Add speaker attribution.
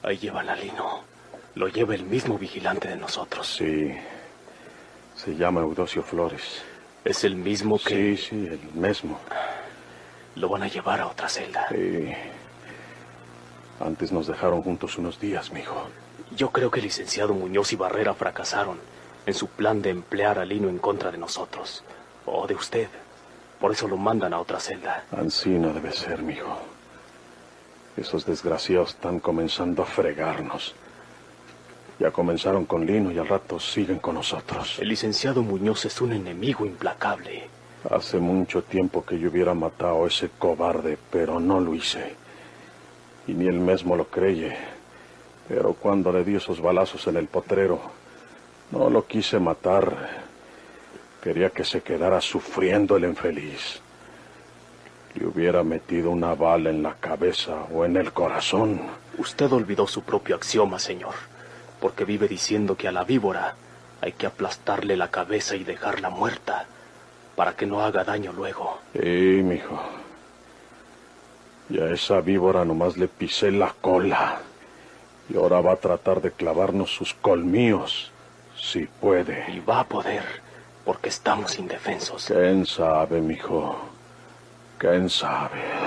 Speaker 1: Ahí llevan a Lino. Lo lleva el mismo vigilante de nosotros.
Speaker 2: Sí. Se llama Eudosio Flores.
Speaker 1: ¿Es el mismo que...?
Speaker 2: Sí, el mismo.
Speaker 1: Lo van a llevar a otra celda.
Speaker 2: Sí. Antes nos dejaron juntos unos días, mijo.
Speaker 1: Yo creo que el licenciado Muñoz y Barrera fracasaron en su plan de emplear a Lino en contra de nosotros. O de usted. Por eso lo mandan a otra celda.
Speaker 2: Ansí no debe ser, mijo. Esos desgraciados están comenzando a fregarnos. Ya comenzaron con Lino y al rato siguen con nosotros.
Speaker 1: El licenciado Muñoz es un enemigo implacable.
Speaker 2: Hace mucho tiempo que yo hubiera matado a ese cobarde, pero no lo hice. Y ni él mismo lo creye. Pero cuando le di esos balazos en el potrero, no lo quise matar. Quería que se quedara sufriendo el infeliz. Le hubiera metido una bala en la cabeza o en el corazón.
Speaker 1: Usted olvidó su propio axioma, señor. Porque vive diciendo que a la víbora hay que aplastarle la cabeza y dejarla muerta para que no haga daño luego.
Speaker 2: Sí, mijo. Y a esa víbora nomás le pisé la cola. Y ahora va a tratar de clavarnos sus colmillos, si puede.
Speaker 1: Y va a poder, porque estamos indefensos.
Speaker 2: ¿Quién sabe, mijo? ¿Quién sabe?